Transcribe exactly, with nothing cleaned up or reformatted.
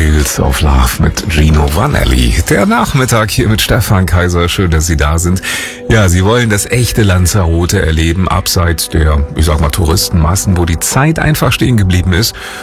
Wheels of Love mit Gino Vanelli. Der Nachmittag hier mit Stefan Kaiser. Schön, dass Sie da sind. Ja, Sie wollen das echte Lanzarote erleben, abseits der, ich sag mal, Touristenmassen, wo die Zeit einfach stehen geblieben ist.